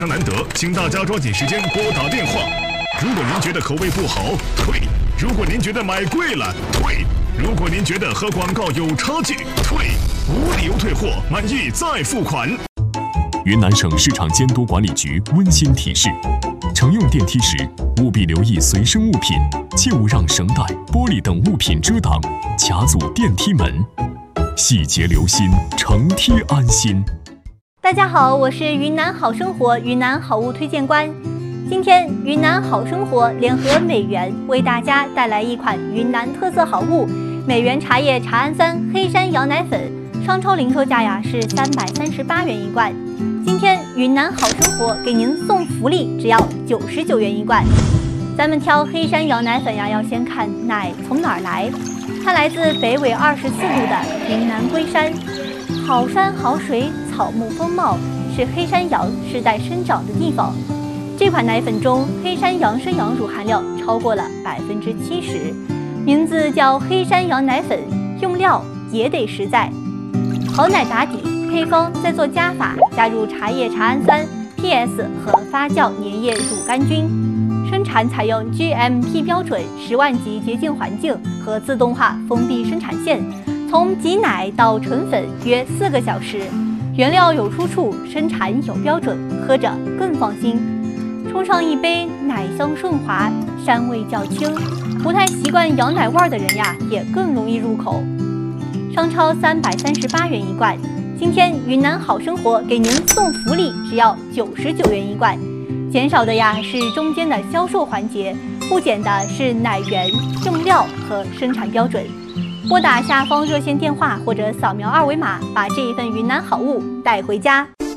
难得，请大家抓紧时间拨打电话。如果您觉得口味不好，退；如果您觉得买贵了，退；如果您觉得和广告有差距，退。无理由退货，满意再付款。 云南省市场监督管理局温馨提示：乘用电梯时，务必留意随身物品，切勿让绳带、玻璃等物品遮挡、卡阻电梯门。细节留心，乘梯安心。 大家好，我是云南好生活云南好物推荐官。今天云南好生活联合美源为大家带来一款云南特色好物——美源茶叶茶氨酸黑山羊奶粉，商超零售价是338元一罐。今天云南好生活给您送福利，只要99元一罐。咱们挑黑山羊奶粉要先看奶从哪儿来，它来自北纬24度的云南龟山。好山好水，草木丰茂，是黑山羊世代生长的地方。这款奶粉中黑山羊生羊乳含量超过了70%，名字叫黑山羊奶粉，用料也得实在。好奶打底，配方再做加法，加入茶叶茶氨酸、PS 和发酵粘液乳杆菌。生产采用 GMP 标准10万级洁净环境和自动化封闭生产线。从挤奶到纯粉约4个小时，原料有出处，生产有标准，喝着更放心。冲上一杯，奶香顺滑，膻味较轻，不太习惯羊奶味的人也更容易入口。商超338元一罐，今天云南好生活给您送福利，只要99元一罐。减少的是中间的销售环节，不减的是奶源、用料和生产标准。拨打下方热线电话或者扫描2维码，把这一份云南好物带回家。